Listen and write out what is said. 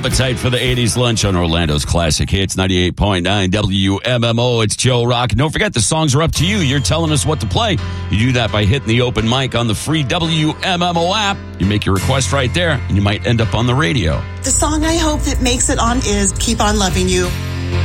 Appetite for the 80s lunch on Orlando's Classic Hits, 98.9 WMMO. It's Joe Rock. And don't forget, the songs are up to you. You're telling us what to play. You do that by hitting the open mic on the free WMMO app. You make your request right there, and you might end up on the radio. The song I hope that makes it on is Keep On Loving You.